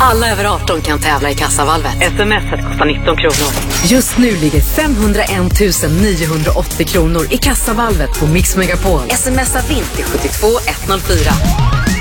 Alla över 18 kan tävla i Kassavalvet. SMS-et kostar 19 kronor. Just nu ligger 501 980 kronor i Kassavalvet på Mix Megapol. Smsa vint till 72104.